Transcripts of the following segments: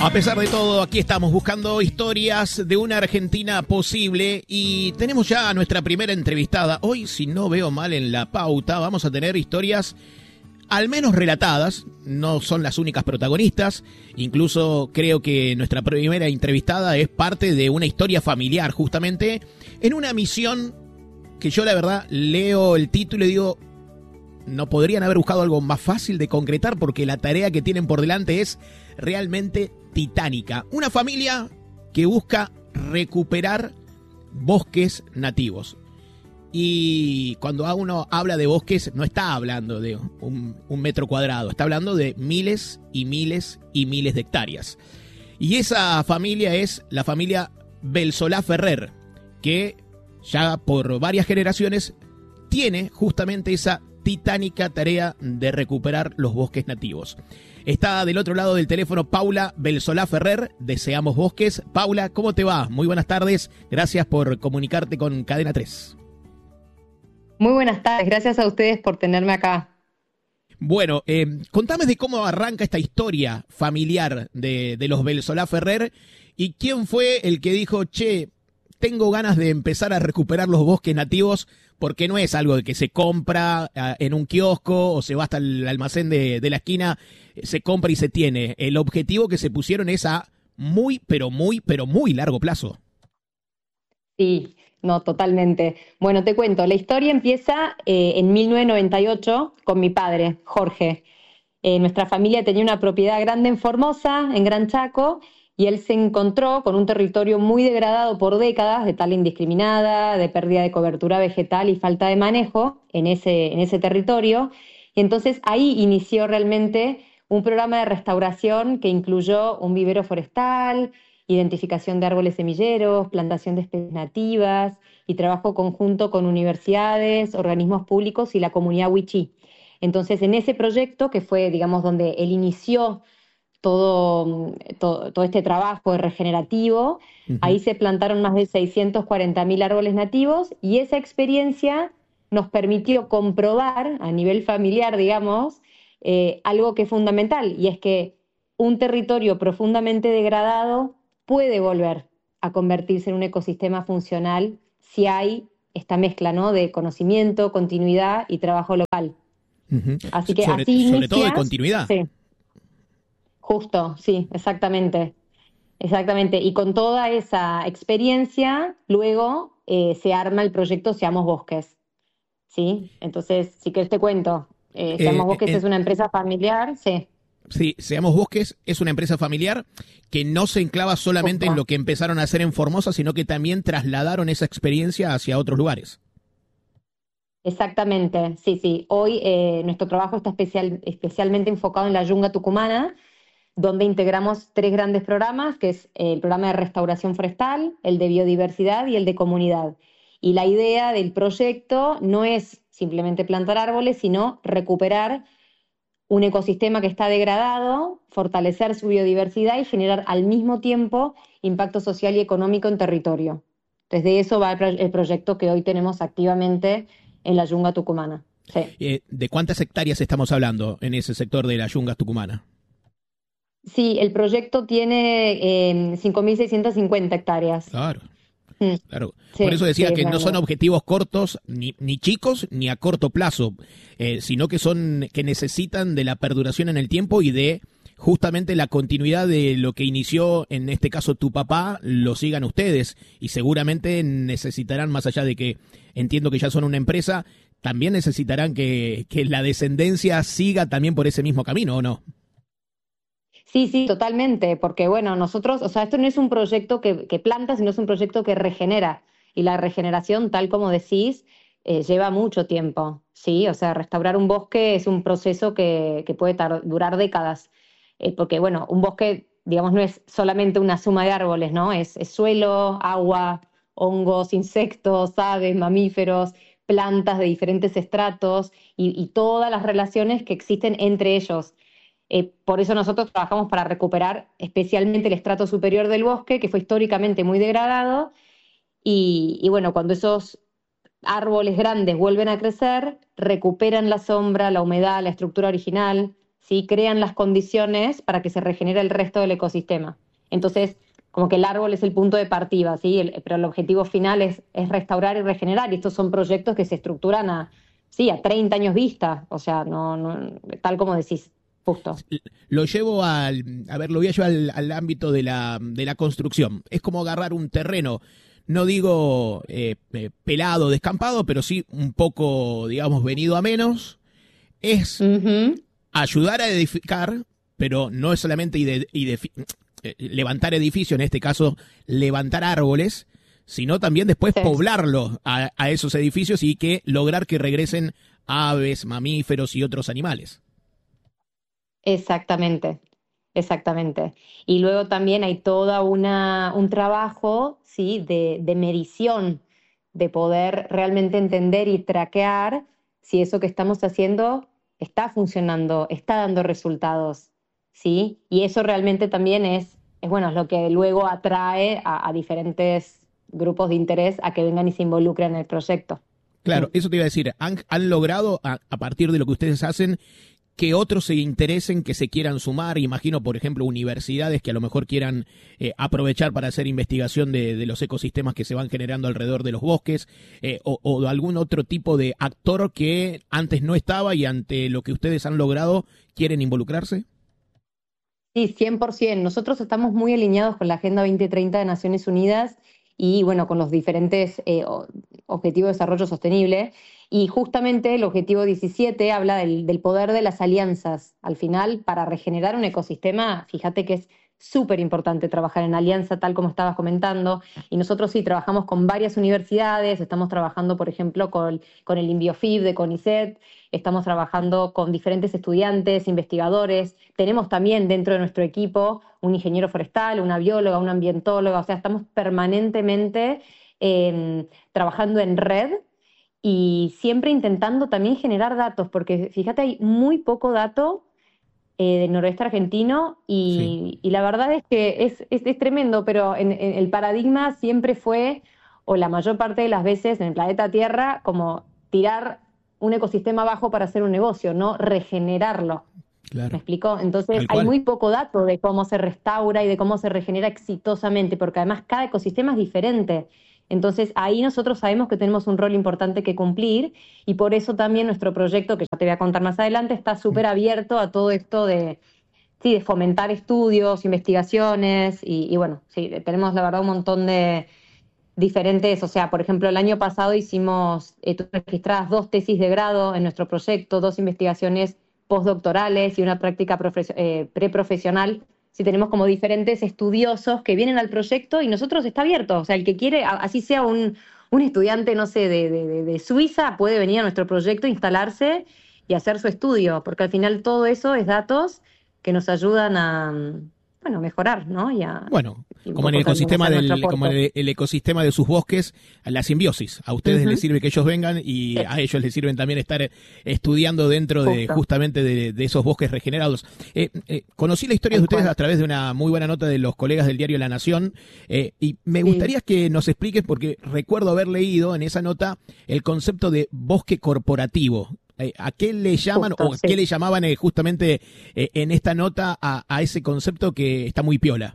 A pesar de todo, aquí estamos buscando historias de una Argentina posible y tenemos ya a nuestra primera entrevistada. Hoy, si no veo mal en la pauta, vamos a tener historias al menos relatadas, no son las únicas protagonistas, incluso creo que nuestra primera entrevistada es parte de una historia familiar, justamente en una misión que yo la verdad leo el título y digo, no podrían haber buscado algo más fácil de concretar porque la tarea que tienen por delante es realmente titánica. Una familia que busca recuperar bosques nativos. Y cuando uno habla de bosques, no está hablando de un metro cuadrado, está hablando de miles y miles y miles de hectáreas. Y esa familia es la familia Belsolá Ferrer, que ya por varias generaciones tiene justamente esa titánica tarea de recuperar los bosques nativos. Está del otro lado del teléfono Paula Belsolá Ferrer, de Seamos Bosques. Paula, ¿cómo te va? Muy buenas tardes, gracias por comunicarte con Cadena 3. Muy buenas tardes, gracias a ustedes por tenerme acá. Bueno, contame de cómo arranca esta historia familiar de los Belsolá Ferrer y quién fue el que dijo, che, tengo ganas de empezar a recuperar los bosques nativos, porque no es algo que se compra en un kiosco o se va hasta el almacén de la esquina, se compra y se tiene. El objetivo que se pusieron es a muy, pero muy largo plazo. Sí, no, totalmente. Bueno, te cuento, la historia empieza en 1998 con mi padre, Jorge. Nuestra familia tenía una propiedad grande en Formosa, en Gran Chaco, y él se encontró con un territorio muy degradado por décadas de tala indiscriminada, de pérdida de cobertura vegetal y falta de manejo en ese territorio. Y entonces ahí inició realmente un programa de restauración que incluyó un vivero forestal, identificación de árboles semilleros, plantación de especies nativas y trabajo conjunto con universidades, organismos públicos y la comunidad wichí. Entonces, en ese proyecto, que fue, digamos, donde él inició todo este trabajo regenerativo, ahí se plantaron más de 640.000 árboles nativos y esa experiencia nos permitió comprobar a nivel familiar, digamos, algo que es fundamental, y es que un territorio profundamente degradado puede volver a convertirse en un ecosistema funcional si hay esta mezcla, ¿no?, de conocimiento, continuidad y trabajo local. Así que sobre inicia, todo de continuidad. Sí, justo, sí, exactamente. Exactamente. Y con toda esa experiencia, luego se arma el proyecto Seamos Bosques. ¿Sí? Entonces, si querés te cuento. Seamos Bosques es una empresa familiar, sí. Sí, Seamos Bosques es una empresa familiar que no se enclava solamente en lo que empezaron a hacer en Formosa, sino que también trasladaron esa experiencia hacia otros lugares. Exactamente, sí, sí. Hoy nuestro trabajo está especialmente enfocado en la yunga tucumana, donde integramos 3 grandes programas, que es el programa de restauración forestal, el de biodiversidad y el de comunidad. Y la idea del proyecto no es simplemente plantar árboles, sino recuperar un ecosistema que está degradado, fortalecer su biodiversidad y generar al mismo tiempo impacto social y económico en territorio. Desde eso va el proyecto que hoy tenemos activamente en la yunga tucumana. Sí. ¿De cuántas hectáreas estamos hablando en ese sector de la yunga tucumana? Sí, el proyecto tiene 5.650 hectáreas. Claro. Claro, Sí, por eso decía sí, que no son objetivos cortos, ni chicos, ni a corto plazo, sino que necesitan de la perduración en el tiempo y de justamente la continuidad de lo que inició, en este caso tu papá, lo sigan ustedes y seguramente necesitarán, más allá de que entiendo que ya son una empresa, también necesitarán que la descendencia siga también por ese mismo camino, ¿o no? Sí, sí, totalmente, porque bueno, nosotros, o sea, esto no es un proyecto que planta, sino es un proyecto que regenera, y la regeneración, tal como decís, lleva mucho tiempo, ¿sí? O sea, restaurar un bosque es un proceso que puede durar décadas, porque bueno, un bosque, digamos, no es solamente una suma de árboles, ¿no? Es suelo, agua, hongos, insectos, aves, mamíferos, plantas de diferentes estratos y todas las relaciones que existen entre ellos. Por eso nosotros trabajamos para recuperar especialmente el estrato superior del bosque, que fue históricamente muy degradado, y bueno, cuando esos árboles grandes vuelven a crecer, recuperan la sombra, la humedad, la estructura original, ¿sí? Crean las condiciones para que se regenere el resto del ecosistema. Entonces, como que el árbol es el punto de partida, ¿sí? Pero el objetivo final es restaurar y regenerar. Y estos son proyectos que se estructuran sí, a 30 años vista, o sea, tal como decís, justo. Lo llevo a ver, lo voy a llevar al ámbito de la construcción. Es como agarrar un terreno, no digo pelado, descampado, pero sí un poco, digamos, venido a menos. Es Ujú. ayudar a edificar, pero no es solamente levantar edificios, en este caso levantar árboles, sino también después Sí. poblarlo a esos edificios y que lograr que regresen aves, mamíferos y otros animales. Exactamente, exactamente. Y luego también hay un trabajo, ¿sí? de medición, de poder realmente entender y traquear si eso que estamos haciendo está funcionando, está dando resultados, ¿sí? Y eso realmente también bueno, es lo que luego atrae a diferentes grupos de interés a que vengan y se involucren en el proyecto. Claro, Mm. eso te iba a decir, han logrado a partir de lo que ustedes hacen que otros se interesen, que se quieran sumar. Imagino, por ejemplo, universidades que a lo mejor quieran aprovechar para hacer investigación de los ecosistemas que se van generando alrededor de los bosques, o de algún otro tipo de actor que antes no estaba y ante lo que ustedes han logrado quieren involucrarse. Sí, 100%. Nosotros estamos muy alineados con la Agenda 2030 de Naciones Unidas y, bueno, con los diferentes Objetivos de Desarrollo Sostenible. Y justamente el Objetivo 17 habla del poder de las alianzas. Al final, para regenerar un ecosistema, fíjate que es súper importante trabajar en alianza, tal como estabas comentando. Y nosotros sí trabajamos con varias universidades, estamos trabajando, por ejemplo, con el INVIOFIB de CONICET, estamos trabajando con diferentes estudiantes, investigadores. Tenemos también dentro de nuestro equipo un ingeniero forestal, una bióloga, una ambientóloga, o sea, estamos permanentemente trabajando en red y siempre intentando también generar datos, porque fíjate, hay muy poco dato del noroeste argentino Sí. y la verdad es que es tremendo, pero en el paradigma siempre fue, o la mayor parte de las veces en el planeta Tierra, como tirar un ecosistema abajo para hacer un negocio, no regenerarlo. ¿Me Claro, explico? Entonces tal hay cual. muy poco dato de cómo se restaura y de cómo se regenera exitosamente, porque además cada ecosistema es diferente. Entonces ahí nosotros sabemos que tenemos un rol importante que cumplir y por eso también nuestro proyecto, que ya te voy a contar más adelante, está súper abierto a todo esto sí, de fomentar estudios, investigaciones y bueno, sí, tenemos la verdad un montón de diferentes, o sea, por ejemplo, el año pasado tuvimos registradas 2 tesis de grado en nuestro proyecto, 2 investigaciones postdoctorales y una práctica preprofesional. Sí, tenemos como diferentes estudiosos que vienen al proyecto y nosotros está abierto, o sea, el que quiere, así sea un estudiante, no sé, de Suiza, puede venir a nuestro proyecto, instalarse y hacer su estudio, porque al final todo eso es datos que nos ayudan bueno, mejorar, ¿no? Bueno, Y un como en el poco también ecosistema hacer nuestro como aporte. en el ecosistema de sus bosques, la simbiosis. A ustedes les Ujú. sirve que ellos vengan y Sí, a ellos les sirven también estar estudiando dentro de justo, justamente de esos bosques regenerados. Conocí la historia de tal ustedes cual. a través de una muy buena nota de los colegas del diario La Nación, y me Sí, gustaría que nos expliques, porque recuerdo haber leído en esa nota el concepto de bosque corporativo. ¿A qué le llaman justo, o a qué sí. le llamaban justamente en esta nota a ese concepto que está muy piola?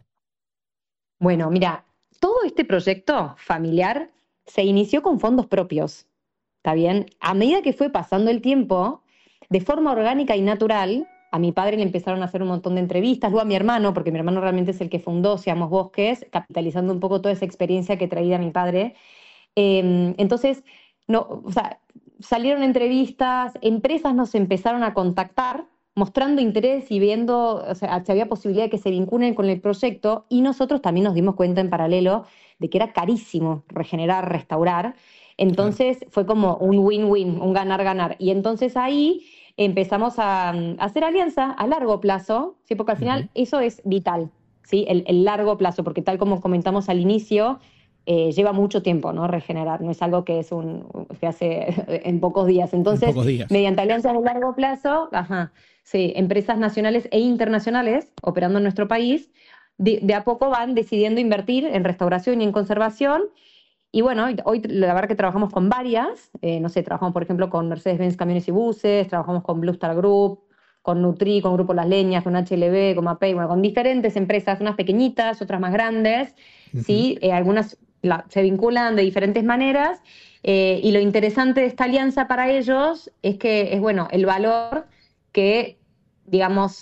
Bueno, mira, todo este proyecto familiar se inició con fondos propios, ¿está bien? A medida que fue pasando el tiempo, de forma orgánica y natural, a mi padre le empezaron a hacer un montón de entrevistas, luego a mi hermano, porque mi hermano realmente es el que fundó Seamos Bosques, capitalizando un poco toda esa experiencia que traía mi padre. Entonces, no, o sea, salieron entrevistas, empresas nos empezaron a contactar mostrando interés y viendo, o sea, si había posibilidad de que se vinculen con el proyecto y nosotros también nos dimos cuenta en paralelo de que era carísimo regenerar, restaurar. Claro. Entonces fue como un win-win, un ganar-ganar. Y entonces ahí empezamos a hacer alianza a largo plazo, ¿sí? Porque al Ujú. final eso es vital, ¿sí? El largo plazo, porque tal como comentamos al inicio, lleva mucho tiempo, ¿no? Regenerar, no es algo que hace en pocos días. En Entonces, pocos días. mediante alianzas de largo plazo, ajá, sí, empresas nacionales e internacionales operando en nuestro país, de a poco van decidiendo invertir en restauración y en conservación. Y bueno, hoy la verdad que trabajamos con varias, no sé, trabajamos por ejemplo con Mercedes-Benz Camiones y Buses, trabajamos con Blue Star Group, con Nutri, con Grupo Las Leñas, con HLB, con Mapei, bueno, con diferentes empresas, unas pequeñitas, otras más grandes, ¿sí? Algunas se vinculan de diferentes maneras, y lo interesante de esta alianza para ellos es que es, bueno, el valor que, digamos,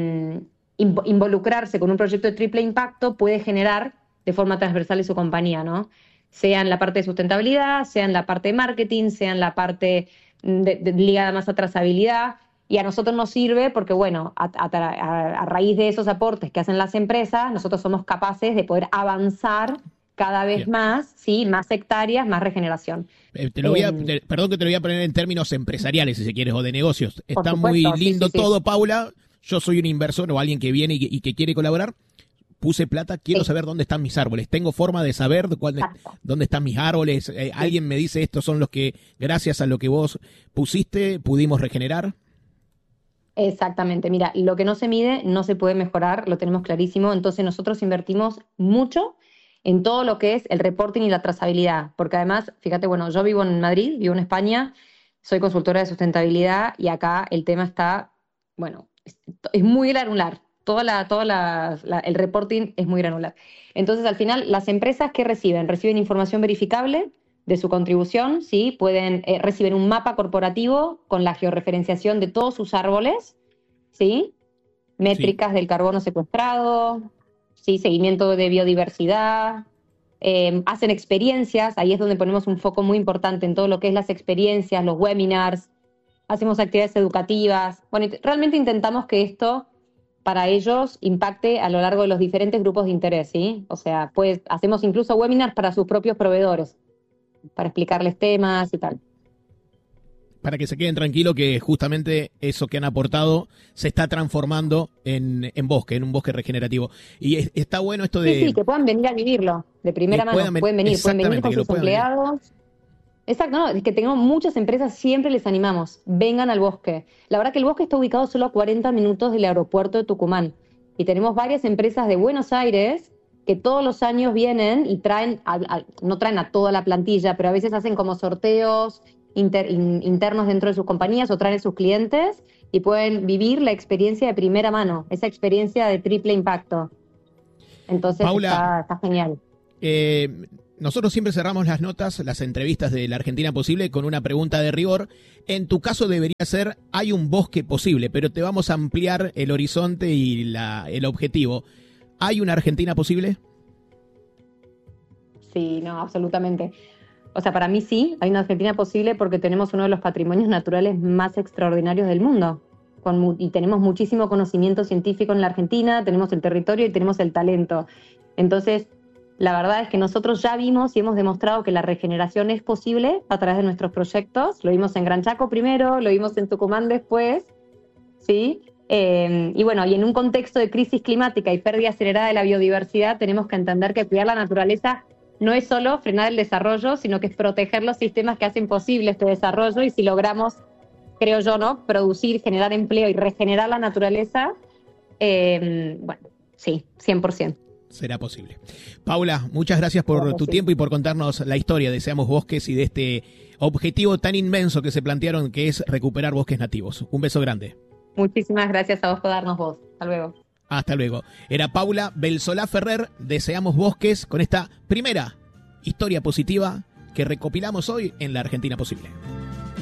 involucrarse con un proyecto de triple impacto puede generar de forma transversal en su compañía, ¿no? Sea en la parte de sustentabilidad, sea en la parte de marketing, sea en la parte ligada más a trazabilidad. Y a nosotros nos sirve porque, bueno, a raíz de esos aportes que hacen las empresas, nosotros somos capaces de poder avanzar cada vez más, ¿sí? Más hectáreas, más regeneración. Perdón que te lo voy a poner en términos empresariales, si se quieres, o de negocios. Está supuesto, muy lindo sí. todo, Paula. Yo soy un inversor o alguien que viene y que quiere colaborar. Puse plata, quiero saber dónde están mis árboles. Tengo forma de saber dónde están mis árboles. Alguien me dice, estos son los que, gracias a lo que vos pusiste, pudimos regenerar. Exactamente. Mira, lo que no se mide no se puede mejorar, lo tenemos clarísimo. Entonces nosotros invertimos mucho en todo lo que es el reporting y la trazabilidad. Porque además, fíjate, bueno, yo vivo en Madrid, vivo en España, soy consultora de sustentabilidad y acá el tema está, bueno, es muy granular. El reporting es muy granular. Entonces, al final, las empresas que reciben información verificable de su contribución, ¿sí? Reciben un mapa corporativo con la georreferenciación de todos sus árboles, ¿sí? Métricas del carbono secuestrado, ¿sí? Seguimiento de biodiversidad, hacen experiencias, ahí es donde ponemos un foco muy importante en todo lo que es las experiencias, los webinars, hacemos actividades educativas. Bueno, realmente intentamos que esto para ellos impacte a lo largo de los diferentes grupos de interés, ¿sí? O sea, pues hacemos incluso webinars para sus propios proveedores, para explicarles temas y tal. Para que se queden tranquilos que justamente eso que han aportado se está transformando en bosque, en un bosque regenerativo. Y está bueno esto de... Sí, que puedan venir a vivirlo de primera mano. Pueden venir con sus empleados. Exacto, no, es que tenemos muchas empresas, siempre les animamos, vengan al bosque. La verdad que el bosque está ubicado solo a 40 minutos del aeropuerto de Tucumán. Y tenemos varias empresas de Buenos Aires que todos los años vienen y traen, no traen a toda la plantilla, pero a veces hacen como sorteos internos dentro de sus compañías o traen a sus clientes y pueden vivir la experiencia de primera mano, esa experiencia de triple impacto. Entonces, Paula, está genial. Nosotros siempre cerramos las notas, las entrevistas de La Argentina Posible con una pregunta de rigor. En tu caso debería ser, hay un bosque posible, pero te vamos a ampliar el horizonte y el objetivo. ¿Hay una Argentina posible? Sí, no, absolutamente. O sea, para mí sí, hay una Argentina posible porque tenemos uno de los patrimonios naturales más extraordinarios del mundo. Y tenemos muchísimo conocimiento científico en la Argentina, tenemos el territorio y tenemos el talento. Entonces, la verdad es que nosotros ya vimos y hemos demostrado que la regeneración es posible a través de nuestros proyectos. Lo vimos en Gran Chaco primero, lo vimos en Tucumán después, ¿sí? Y bueno, y en un contexto de crisis climática y pérdida acelerada de la biodiversidad, tenemos que entender que cuidar la naturaleza no es solo frenar el desarrollo, sino que es proteger los sistemas que hacen posible este desarrollo. Y si logramos, creo yo, ¿no?, producir, generar empleo y regenerar la naturaleza, bueno, sí, 100%. Será posible. Paula, muchas gracias por tu tiempo y por contarnos la historia de Seamos Bosques y de este objetivo tan inmenso que se plantearon, que es recuperar bosques nativos. Un beso grande. Muchísimas gracias a vos por darnos voz. Hasta luego. Hasta luego. Era Paula Belsolá Ferrer de Seamos Bosques con esta primera historia positiva que recopilamos hoy en La Argentina Posible.